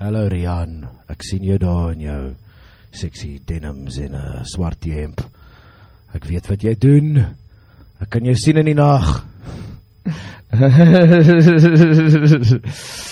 Hallo Rian, ek sien jou daar in jou sexy denims en 'n swart hemp. Ek weet wat jy doen. Ek kan jou sien in die nag.